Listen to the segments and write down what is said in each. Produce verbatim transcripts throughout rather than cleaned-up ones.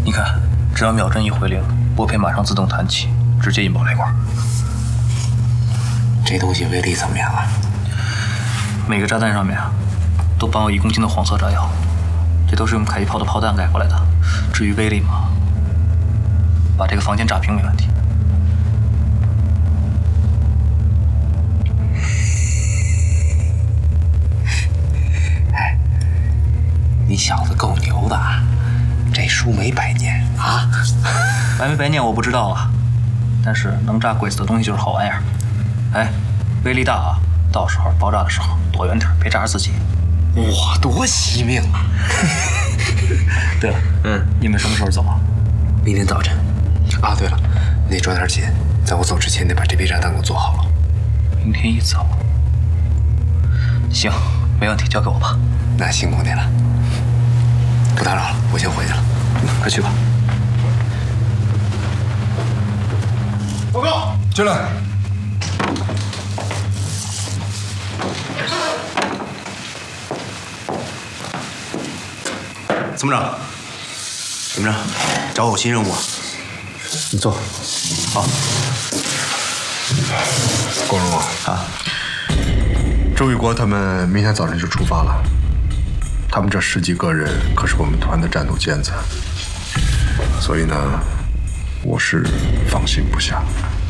你看，只要秒针一回零，拨片马上自动弹起，直接引爆雷管。 这东西威力怎么样啊？ 每个炸弹上面啊，都绑有一公斤的黄色炸药，这都是用凯一炮的炮弹改过来的。至于威力嘛，把这个房间炸平没问题。 哎，你小子够牛的啊！这书没白念啊？ 白没白念我不知道啊，但是能炸鬼子的东西就是好玩意儿。哎，威力大啊！到时候爆炸的时候躲远点，别炸着自己。 哇，多惜命啊！ 对了，嗯，你们什么时候走啊？ 明天早晨。啊，对了，你得抓点紧，在我走之前得把这批炸弹给我做好了。 明天一早。行，没问题，交给我吧。 那辛苦你了，不打扰了，我先回去了。 快去吧。 报告，进来。 参谋长，怎么着？找我有新任务啊？ 你坐。 好。 光荣啊！ 啊。 周卫国他们明天早晨就出发了。他们这十几个人可是我们团的战斗尖子，所以呢，我是放心不下。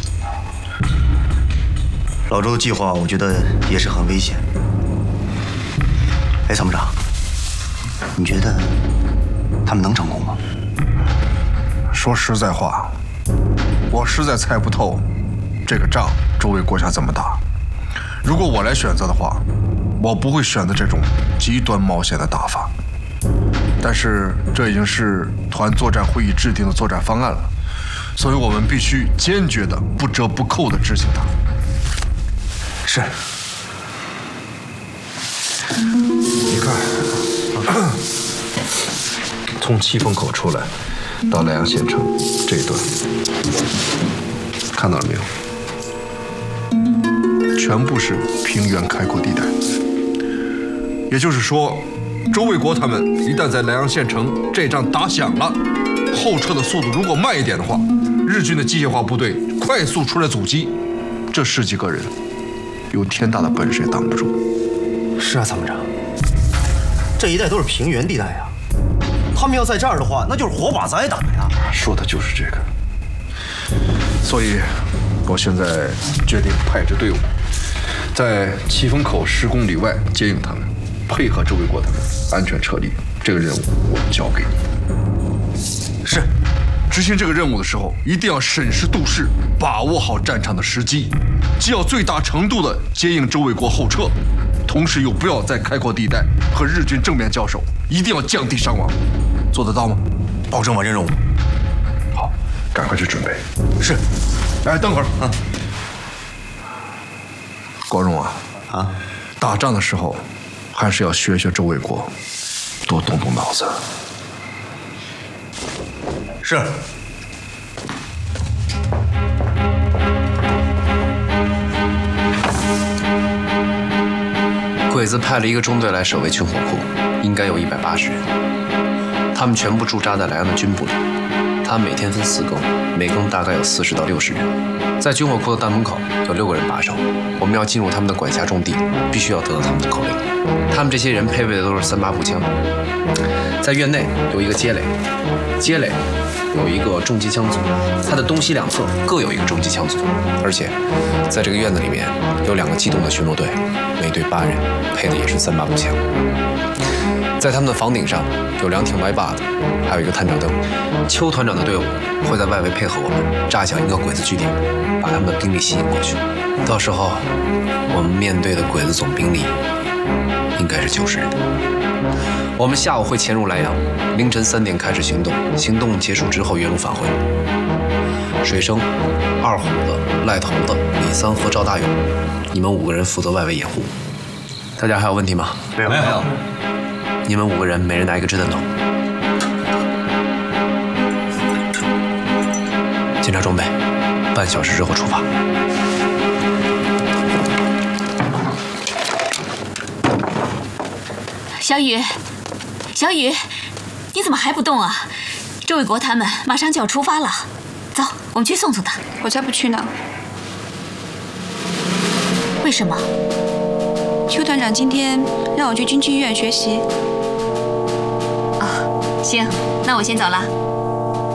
老周的计划，我觉得也是很危险。哎，参谋长，你觉得他们能成功吗？ 说实在话，我实在猜不透这个仗周卫国想怎么打。如果我来选择的话，我不会选择这种极端冒险的打法。但是这已经是团作战会议制定的作战方案了，所以我们必须坚决的、不折不扣的执行它。 是。 你看，从七风口出来到莱阳县城这一段，看到了没有？全部是平原开阔地带。也就是说，周卫国他们一旦在莱阳县城这仗打响了，后撤的速度如果慢一点的话，日军的机械化部队快速出来阻击，这十几个人有天大的本事也挡不住。 是啊，参谋长，这一带都是平原地带呀，他们要在这儿的话，那就是活把子挨打呀。 说的就是这个。所以，我现在决定派支队伍，在七风口十公里外接应他们，配合周卫国他们安全撤离。这个任务我交给你。 是。 执行这个任务的时候，一定要审时度势，把握好战场的时机，既要最大程度的接应周卫国后撤，同时又不要在开阔地带和日军正面交手，一定要降低伤亡。做得到吗？ 保证完成任务。 好，赶快去准备。 是。 哎，等会儿啊，国荣啊， 啊， 打仗的时候还是要学学周卫国，多动动脑子。 是。 鬼子派了一个中队来守卫军火库，应该有一百八十人。他们全部驻扎在莱阳的军部里。他们每天分四更，每更大概有四十到六十人。在军火库的大门口有六个人把守。我们要进入他们的管辖重地，必须要得到他们的口令。他们这些人配备的都是三八步枪。在院内有一个街垒，街垒有一个重机枪组，它的东西两侧各有一个重机枪组，而且在这个院子里面有两个机动的巡逻队，每队八人，配的也是三八步枪。在他们的房顶上有两挺歪把子，还有一个探照灯。邱团长的队伍会在外围配合我们，炸响一个鬼子据点，把他们的兵力吸引过去。到时候我们面对的鬼子总兵力应该是九十人。我们下午会潜入莱阳，凌晨三点开始行动，行动结束之后原路返回。水生、二虎子、赖头子、李三和赵大勇，你们五个人负责外围掩护。大家还有问题吗？ 没有没有。 你们五个人每人拿一个掷弹筒。检查装备，半小时之后出发。 小雨，小雨，你怎么还不动啊？ 周卫国他们马上就要出发了，走，我们去送送他。 我才不去呢。 为什么？ 邱团长今天让我去军区医院学习。 啊，行，那我先走了。